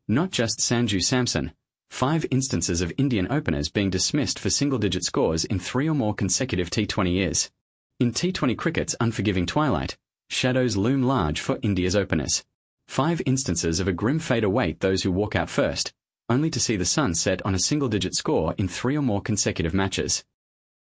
Not just Sanju Samson. 5 instances of Indian openers being dismissed for single-digit scores in 3 or more consecutive T20 years. In T20 cricket's unforgiving twilight, shadows loom large for India's openers. 5 instances of a grim fate await those who walk out first, only to see the sun set on a single-digit score in 3 or more consecutive matches.